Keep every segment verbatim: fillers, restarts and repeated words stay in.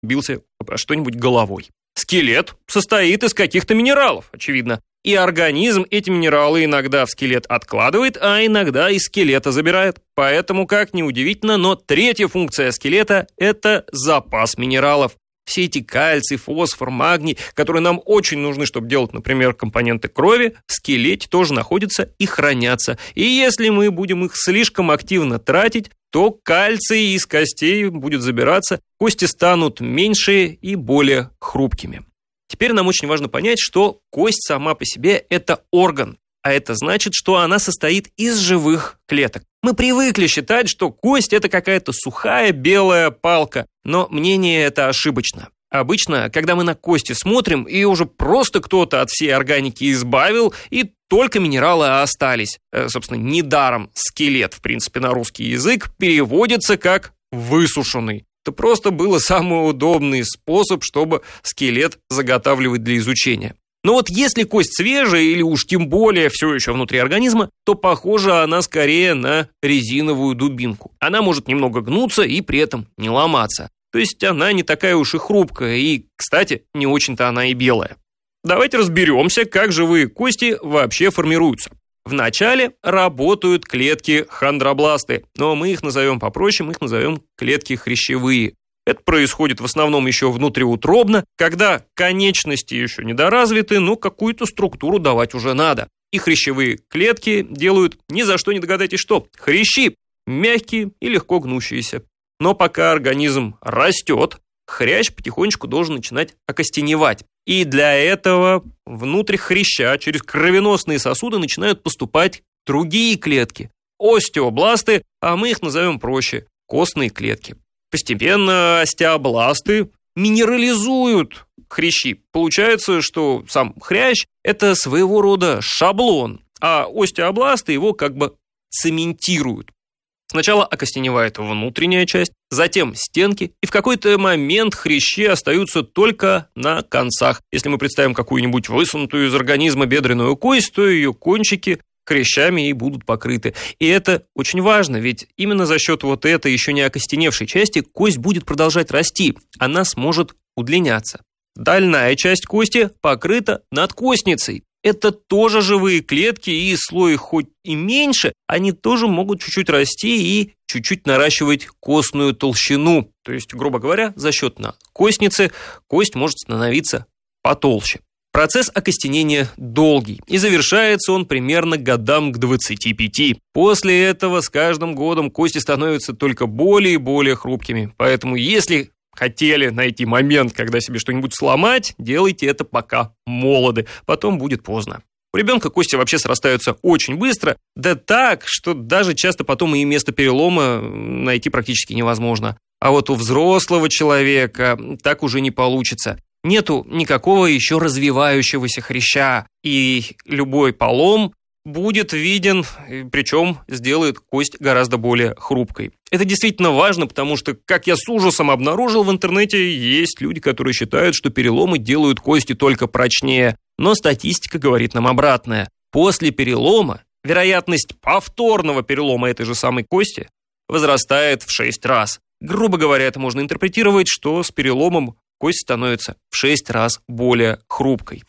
бился об что-нибудь головой. Скелет состоит из каких-то минералов, очевидно. И организм эти минералы иногда в скелет откладывает, а иногда из скелета забирает. Поэтому, как ни удивительно, но третья функция скелета – это запас минералов. Все эти кальций, фосфор, магний, которые нам очень нужны, чтобы делать, например, компоненты крови, в скелете тоже находятся и хранятся. И если мы будем их слишком активно тратить, то кальций из костей будет забираться, кости станут меньше и более хрупкими. Теперь нам очень важно понять, что кость сама по себе – это орган, а это значит, что она состоит из живых клеток. Мы привыкли считать, что кость – это какая-то сухая белая палка, но мнение это ошибочно. Обычно, когда мы на кости смотрим, и уже просто кто-то от всей органики избавил, и только минералы остались. Э, собственно, недаром скелет, в принципе, на русский язык переводится как «высушенный». Это просто был самый удобный способ, чтобы скелет заготавливать для изучения. Но вот если кость свежая или уж тем более все еще внутри организма, то похожа она скорее на резиновую дубинку. Она может немного гнуться и при этом не ломаться. То есть она не такая уж и хрупкая, и, кстати, не очень-то она и белая. Давайте разберемся, как живые кости вообще формируются. Вначале работают клетки хондробласты, но мы их назовем попроще, мы их назовем клетки хрящевые. Это происходит в основном еще внутриутробно, когда конечности еще недоразвиты, но какую-то структуру давать уже надо. И хрящевые клетки делают ни за что не догадайтесь что. Хрящи мягкие и легко гнущиеся. Но пока организм растет, хрящ потихонечку должен начинать окостеневать. И для этого внутрь хряща через кровеносные сосуды начинают поступать другие клетки. Остеобласты, а мы их назовем проще – костные клетки. Постепенно остеобласты минерализуют хрящи. Получается, что сам хрящ – это своего рода шаблон, а остеобласты его как бы цементируют. Сначала окостеневает внутренняя часть, затем стенки, и в какой-то момент хрящи остаются только на концах. Если мы представим какую-нибудь высунутую из организма бедренную кость, то ее кончики хрящами и будут покрыты. И это очень важно, ведь именно за счет вот этой еще не окостеневшей части кость будет продолжать расти, она сможет удлиняться. Дальная часть кости покрыта надкостницей. Это тоже живые клетки, и слой хоть и меньше, они тоже могут чуть-чуть расти и чуть-чуть наращивать костную толщину. То есть, грубо говоря, за счет надкостницы кость может становиться потолще. Процесс окостенения долгий, и завершается он примерно годам к двадцати пяти. После этого с каждым годом кости становятся только более и более хрупкими. Поэтому если хотели найти момент, когда себе что-нибудь сломать, делайте это пока молоды, потом будет поздно. У ребенка кости вообще срастаются очень быстро, да так, что даже часто потом и место перелома найти практически невозможно. А вот у взрослого человека так уже не получится. Нету никакого еще развивающегося хряща, и любой полом будет виден, причем сделает кость гораздо более хрупкой. Это действительно важно, потому что, как я с ужасом обнаружил в интернете, есть люди, которые считают, что переломы делают кости только прочнее. Но статистика говорит нам обратное. После перелома вероятность повторного перелома этой же самой кости возрастает в шесть раз. Грубо говоря, это можно интерпретировать, что с переломом кость становится в шесть раз более хрупкой.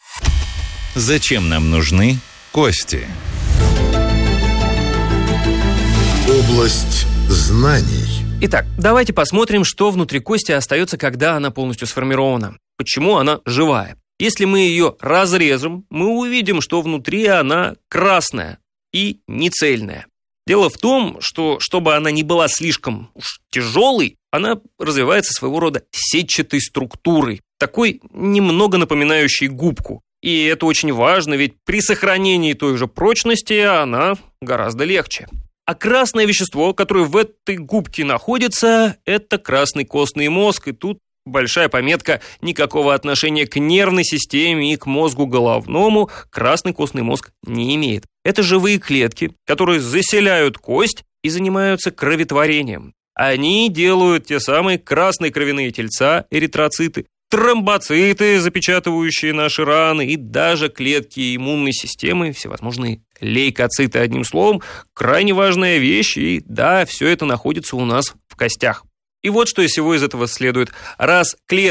Зачем нам нужны кости? Область знаний. Итак, давайте посмотрим, что внутри кости остается, когда она полностью сформирована. Почему она живая? Если мы ее разрежем, мы увидим, что внутри она красная и нецельная. Дело в том, что чтобы она не была слишком уж тяжелой, она развивается своего рода сетчатой структурой, такой немного напоминающей губку. И это очень важно, ведь при сохранении той же прочности она гораздо легче. А красное вещество, которое в этой губке находится, это красный костный мозг. И тут большая пометка: никакого отношения к нервной системе и к мозгу головному красный костный мозг не имеет. Это живые клетки, которые заселяют кость и занимаются кроветворением. Они делают те самые красные кровяные тельца, эритроциты, тромбоциты, запечатывающие наши раны, и даже клетки иммунной системы, всевозможные лейкоциты. Одним словом, крайне важная вещь, и да, все это находится у нас в костях. И вот что из всего из этого следует. Раз клетки